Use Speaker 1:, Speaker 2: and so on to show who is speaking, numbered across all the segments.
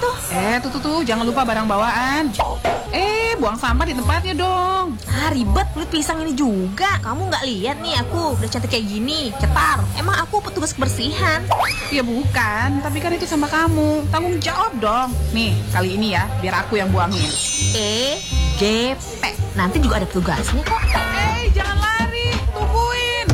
Speaker 1: tuh?
Speaker 2: Tuh, jangan lupa barang bawaan. Buang sampah di tempatnya dong.
Speaker 1: Ribet kulit pisang ini juga. Kamu nggak lihat nih aku udah cantik kayak gini, cetar. Emang aku petugas kebersihan?
Speaker 2: Ya bukan, tapi kan itu sama kamu. Tanggung jawab dong. Nih, kali ini ya, biar aku yang buangin.
Speaker 1: GP. Nanti juga ada petugasnya kok.
Speaker 2: Jangan lari, tungguin.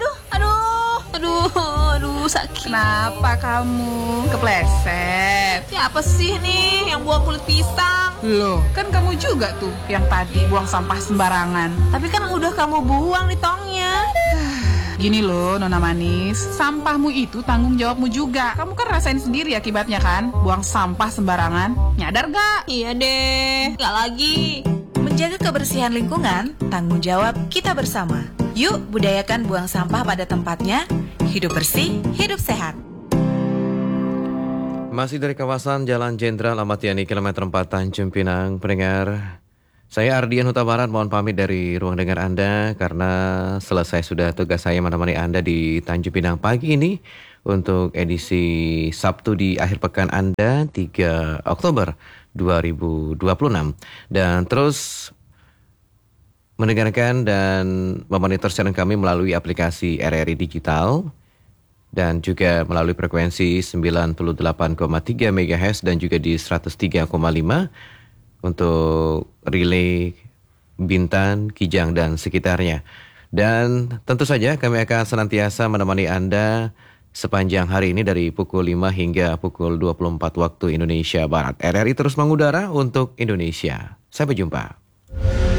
Speaker 1: Aduh, sakit.
Speaker 2: Kenapa kamu? Kepleset.
Speaker 1: Siapa sih nih yang buang kulit pisang?
Speaker 2: Loh, kan kamu juga tuh yang tadi buang sampah sembarangan.
Speaker 1: Tapi kan udah kamu buang di tongnya.
Speaker 2: Gini loh, Nona Manis, sampahmu itu tanggung jawabmu juga. Kamu kan rasain sendiri akibatnya kan, buang sampah sembarangan. Nyadar gak?
Speaker 1: Iya deh, gak lagi.
Speaker 3: Menjaga kebersihan lingkungan, tanggung jawab kita bersama. Yuk budayakan buang sampah pada tempatnya. Hidup bersih, hidup sehat.
Speaker 4: Masih dari kawasan Jalan Jenderal Ahmad Yani, kilometer 4 Tanjung Pinang, pendengar. Saya Ardian Huta Barat, mohon pamit dari ruang dengar Anda karena selesai sudah tugas saya menemani Anda di Tanjung Pinang pagi ini untuk edisi Sabtu di akhir pekan Anda 3 Oktober 2026. Dan terus mendengarkan dan memonitor siaran kami melalui aplikasi RRI Digital dan juga melalui frekuensi 98,3 MHz dan juga di 103,5 untuk relay Bintan, Kijang dan sekitarnya. Dan tentu saja kami akan senantiasa menemani Anda sepanjang hari ini dari pukul 5 hingga pukul 24 waktu Indonesia Barat. RRI terus mengudara untuk Indonesia. Sampai jumpa.